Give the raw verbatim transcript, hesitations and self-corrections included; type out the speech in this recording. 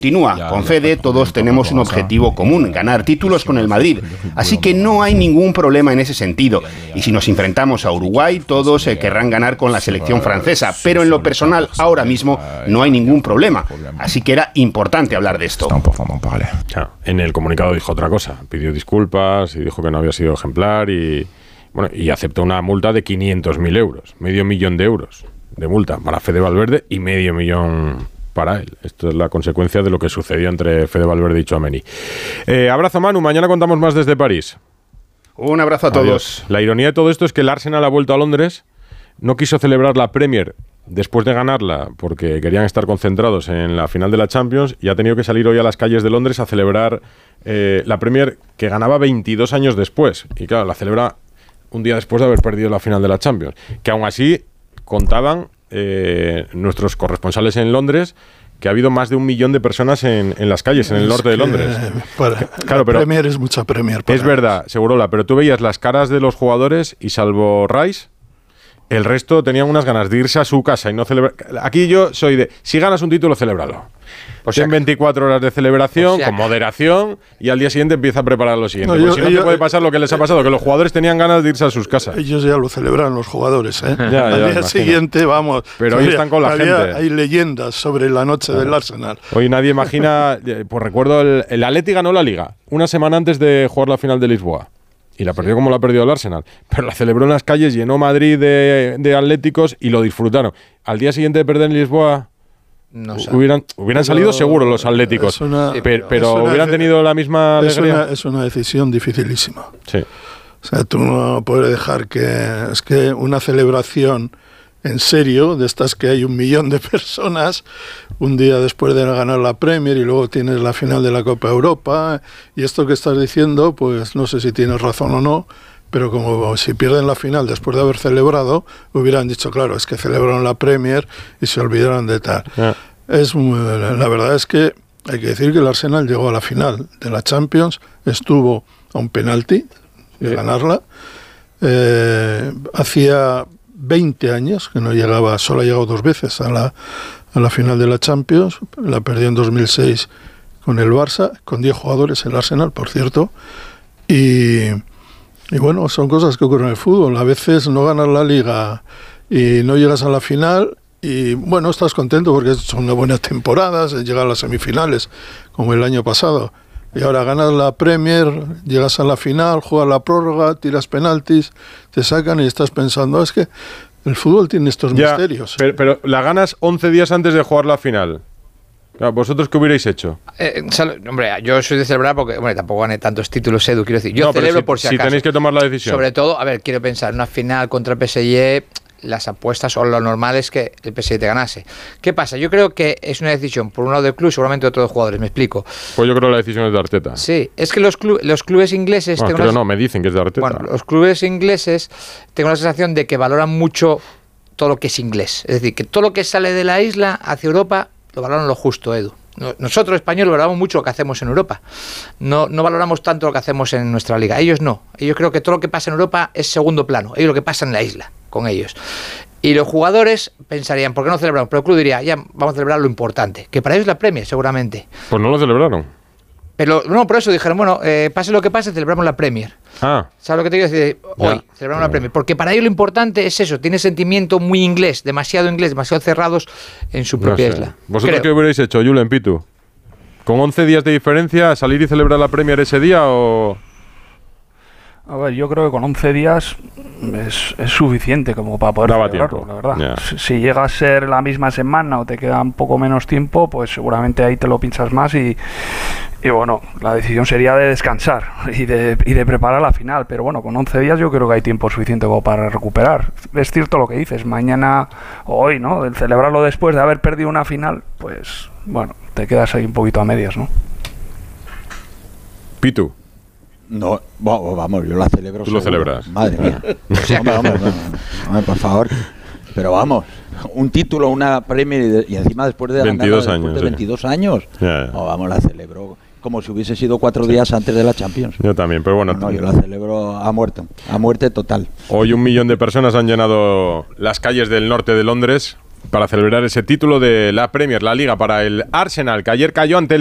Continúa, con Fede todos tenemos un objetivo común, ganar títulos con el Madrid, así que no hay ningún problema en ese sentido. Y si nos enfrentamos a Uruguay, todos eh, querrán ganar con la selección francesa, pero en lo personal ahora mismo no hay ningún problema, así que era importante hablar de esto. Claro, en el comunicado dijo otra cosa, pidió disculpas y dijo que no había sido ejemplar y, bueno, y aceptó una multa de quinientos mil euros, medio millón de euros de multa para Fede Valverde y medio millón para él. Esto es la consecuencia de lo que sucedió entre Fede Valverde y Tchouaméni. Eh, abrazo, Manu. Mañana contamos más desde París. Un abrazo a Adiós. todos. La ironía de todo esto es que el Arsenal ha vuelto a Londres, no quiso celebrar la Premier después de ganarla porque querían estar concentrados en la final de la Champions y ha tenido que salir hoy a las calles de Londres a celebrar eh, la Premier que ganaba veintidós años después. Y claro, la celebra un día después de haber perdido la final de la Champions. Que aún así contaban Eh, nuestros corresponsales en Londres que ha habido más de un millón de personas en, en las calles, en el norte de Londres. Para, claro, pero Premier es mucha Premier. Es verdad, Segurola, pero tú veías las caras de los jugadores y salvo Rice, el resto tenían unas ganas de irse a su casa y no celebrar. Aquí yo soy de, si ganas un título, celébralo. O sea, en veinticuatro horas de celebración, o sea, con moderación, y al día siguiente empieza a preparar lo siguiente. No, yo, si no yo, te puede pasar lo que les ha pasado, que los jugadores tenían ganas de irse a sus casas. Ellos ya lo celebran, los jugadores, ¿eh? ya, ya, al día imagino. siguiente, vamos. Pero hoy están con la gente. Hay leyendas sobre la noche claro. del Arsenal. Hoy nadie imagina, pues recuerdo, el, el Atleti ganó la Liga una semana antes de jugar la final de Lisboa. Y la perdió como la ha perdido el Arsenal. Pero la celebró en las calles, llenó Madrid de, de atléticos y lo disfrutaron. Al día siguiente de perder en Lisboa, no hubieran, hubieran salido seguro los atléticos. Una, pero pero una, hubieran tenido la misma alegría. Es una, es una decisión dificilísima. Sí. O sea, tú no puedes dejar que... Es que una celebración en serio, de estas que hay un millón de personas, un día después de ganar la Premier y luego tienes la final de la Copa Europa, y esto que estás diciendo, pues no sé si tienes razón o no, pero como si pierden la final después de haber celebrado, hubieran dicho, claro, es que celebraron la Premier y se olvidaron de tal. Yeah. Es, la verdad es que hay que decir que el Arsenal llegó a la final de la Champions, estuvo a un penalti de yeah. ganarla, eh, hacía veinte años que no llegaba, solo ha llegado dos veces a la, a la final de la Champions, la perdió en dos mil seis con el Barça, con diez jugadores el Arsenal, por cierto, y, y bueno, son cosas que ocurren en el fútbol, a veces no ganas la Liga y no llegas a la final y bueno, estás contento porque son una buena temporada, llegas a las semifinales como el año pasado. Y ahora ganas la Premier, llegas a la final, juegas la prórroga, tiras penaltis, te sacan y estás pensando, es que el fútbol tiene estos ya, misterios. Pero, pero la ganas once días antes de jugar la final. ¿Vosotros qué hubierais hecho? Eh, sal, hombre, yo soy de celebrar porque, hombre, tampoco gané tantos títulos, Edu, quiero decir. Yo no, celebro si, por si, si acaso. tenéis que tomar la decisión. Sobre todo, a ver, quiero pensar, una final contra el P S G, las apuestas o lo normal es que el P S G te ganase. ¿Qué pasa? Yo creo que es una decisión por un lado del club, seguramente de otros jugadores, me explico. Pues yo creo que la decisión es de Arteta. Sí, es que los, club, los clubes ingleses... Bueno, creo las, no, me dicen que es de Arteta. Bueno, los clubes ingleses tengo la sensación de que valoran mucho todo lo que es inglés. Es decir, que todo lo que sale de la isla hacia Europa lo valoran lo justo, Edu. Nosotros, españoles, valoramos mucho lo que hacemos en Europa. No, no valoramos tanto lo que hacemos en nuestra liga. Ellos no. Ellos creo que todo lo que pasa en Europa es segundo plano. Ellos lo que pasa en la isla, con ellos. Y los jugadores pensarían, ¿por qué no celebramos? Pero el club diría, ya, vamos a celebrar lo importante. Que para ellos es la Premier, seguramente. Pues no lo celebraron. Pero no, por eso dijeron, bueno, eh, pase lo que pase, celebramos la Premier. Ah. ¿Sabes lo que te quiero decir? Hoy, ya. celebramos la Premier. Porque para ellos lo importante es eso, tiene sentimiento muy inglés, demasiado inglés, demasiado cerrados en su propia no sé. isla. ¿Vosotros Creo. qué hubierais hecho, Julen, Pitu? ¿Con once días de diferencia, salir y celebrar la Premier ese día o...? A ver, yo creo que con once días es, es suficiente como para poder Daba celebrarlo, tiempo. la verdad. Yeah. Si, si llega a ser la misma semana o te queda un poco menos tiempo, pues seguramente ahí te lo pinchas más y, y bueno, la decisión sería de descansar y de, y de preparar la final. Pero bueno, con once días yo creo que hay tiempo suficiente como para recuperar. Es cierto lo que dices, mañana o hoy, ¿no? El celebrarlo después de haber perdido una final, pues bueno, te quedas ahí un poquito a medias, ¿no? Pitu. No, vamos, yo la celebro. Tú lo celebras. Madre mía. hombre, hombre, hombre, hombre, por favor. Pero vamos, un título, una Premier y encima después de veintidós ganar, años, después de veintidós sí. años. Yeah, yeah. Oh, vamos, la celebro como si hubiese sido cuatro sí. días antes de la Champions. Yo también, pero bueno. No, no, yo la celebro a muerte, a muerte total. Hoy un millón de personas han llenado las calles del norte de Londres para celebrar ese título de la Premier, la Liga, para el Arsenal, que ayer cayó ante el